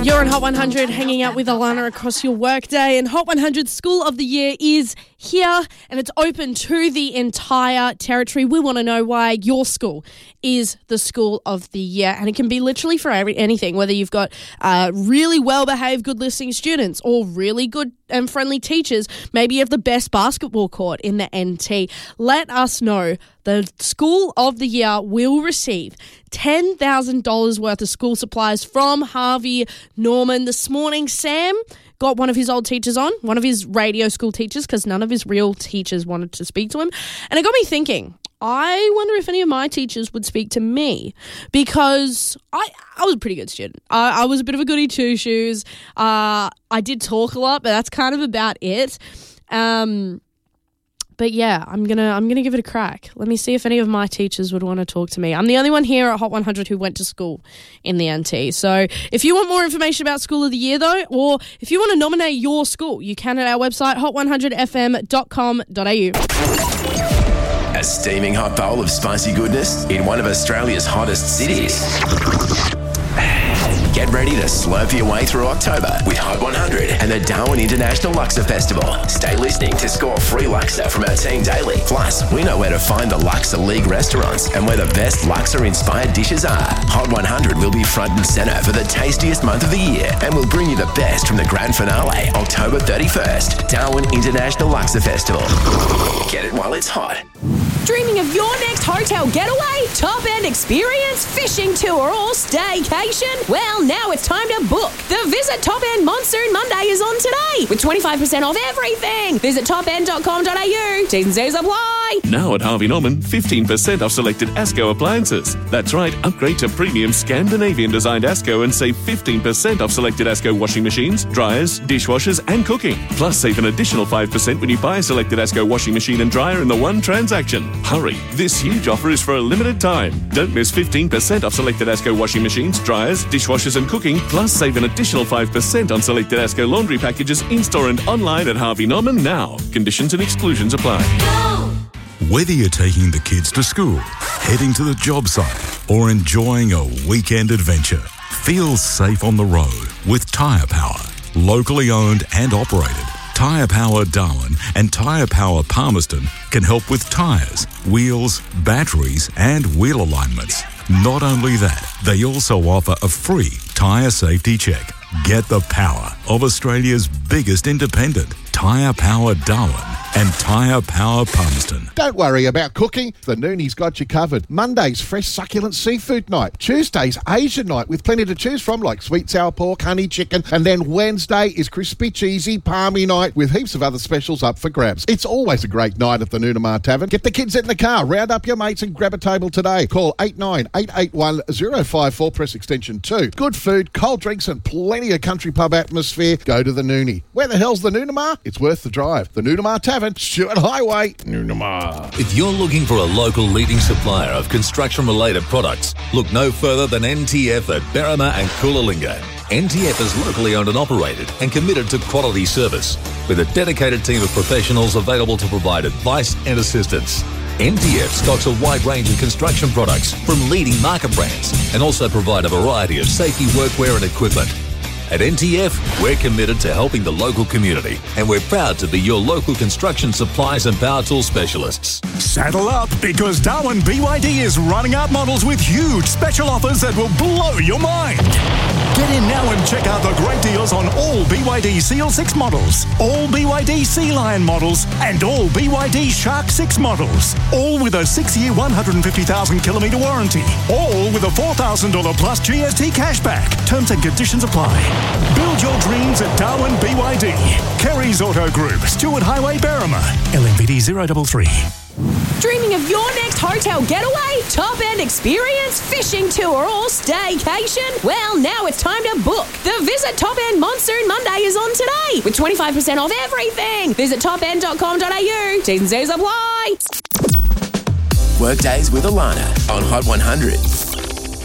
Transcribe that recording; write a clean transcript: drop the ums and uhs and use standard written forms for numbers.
You're on Hot 100 hanging out with Alana across your workday, and Hot 100 School of the Year is here and it's open to the entire territory. We want to know why your school is the School of the Year, and it can be literally for anything, whether you've got really well-behaved, good-listening students or really good and friendly teachers. Maybe you have the best basketball court in the NT. Let us know. The School of the Year will receive $10,000 worth of school supplies from Harvey Norman. This morning, Sam got one of his old teachers on, one of his radio school teachers, because none of his real teachers wanted to speak to him. And it got me thinking, I wonder if any of my teachers would speak to me, because I was a pretty good student. I was a bit of a goody two-shoes. I did talk a lot, but that's kind of about it. But yeah, I'm gonna give it a crack. Let me see if any of my teachers would want to talk to me. I'm the only one here at Hot 100 who went to school in the NT. So if you want more information about School of the Year though, or if you want to nominate your school, you can at our website, hot100fm.com.au. A steaming hot bowl of spicy goodness in one of Australia's hottest cities. Get ready to slurp your way through October with Hot 100 and the Darwin International Laksa Festival. Stay listening to score free laksa from our team daily. Plus, we know where to find the Laksa League restaurants and where the best laksa-inspired dishes are. Hot 100 will be front and centre for the tastiest month of the year, and we'll bring you the best from the grand finale, October 31st. Darwin International Laksa Festival. Get it while it's hot. Dreaming of your next hotel getaway, top-end experience, fishing tour or staycation? Well, now it's time to book. The Visit Top End Monsoon Monday is on today with 25% off everything. Visit topend.com.au. T's and C's apply. Now at Harvey Norman, 15% off selected ASCO appliances. That's right, upgrade to premium Scandinavian-designed ASCO and save 15% off selected ASCO washing machines, dryers, dishwashers and cooking. Plus, save an additional 5% when you buy a selected ASCO washing machine and dryer in the one transaction. Hurry, this huge offer is for a limited time. Don't miss 15% off selected ASCO washing machines, dryers, dishwashers and cooking, plus save an additional 5% on selected ASCO laundry packages in-store and online at Harvey Norman now. Conditions and exclusions apply. Go! Whether you're taking the kids to school, heading to the job site, or enjoying a weekend adventure, feel safe on the road with Tyre Power. Locally owned and operated, Tyre Power Darwin and Tyre Power Palmerston can help with tyres, wheels, batteries and wheel alignments. Not only that, they also offer a free tyre safety check. Get the power of Australia's biggest independent, Tyre Power Darwin and Tyre Power Palmerston. Don't worry about cooking. The Nooney's got you covered. Monday's fresh succulent seafood night. Tuesday's Asian night with plenty to choose from like sweet sour pork, honey chicken. And then Wednesday is crispy cheesy palmy night with heaps of other specials up for grabs. It's always a great night at the Noonamar Tavern. Get the kids in the car, round up your mates and grab a table today. Call 89 881 054, press extension 2. Good food, cold drinks and plenty of country pub atmosphere. Go to the Noonie. Where the hell's the Noonamar? It's worth the drive. The Noonamar Tavern, Stewart Highway, Noonamar. If you're looking for a local leading supplier of construction-related products, look no further than NTF at Berrima and Coolalingga. NTF is locally owned and operated and committed to quality service, with a dedicated team of professionals available to provide advice and assistance. NTF stocks a wide range of construction products from leading market brands and also provide a variety of safety workwear and equipment. At NTF, we're committed to helping the local community, and we're proud to be your local construction supplies and power tool specialists. Saddle up, because Darwin BYD is running out models with huge special offers that will blow your mind. Get in now and check out the great deals on all BYD Seal 6 models, all BYD Sea Lion models, and all BYD Shark 6 models. All with a 6-year, 150,000-kilometre warranty. All with a $4,000 plus GST cashback. Terms and conditions apply. Build your dreams at Darwin BYD. Kerry's Auto Group, Stewart Highway, Berrima. LMPD 033. Dreaming of your next hotel getaway, top-end experience, fishing tour or staycation? Well, now it's time to book. The Visit Top End Monsoon Monday is on today with 25% off everything. Visit topend.com.au. T's and C's apply. Workdays with Alana on Hot 100.